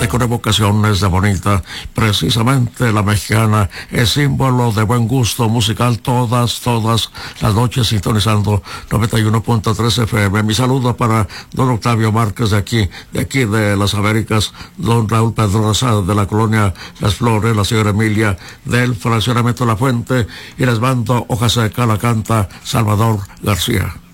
con evocaciones de bonita. Precisamente la mexicana es símbolo de buen gusto musical todas las noches, sintonizando 91.3 FM. Mi saludo para don Octavio Márquez de aquí de las Américas, don Raúl Pedrosa de la colonia Las Flores, la señora Emilia del fraccionamiento La Fuente, y les mando Hoja Seca, la canta Salvador García.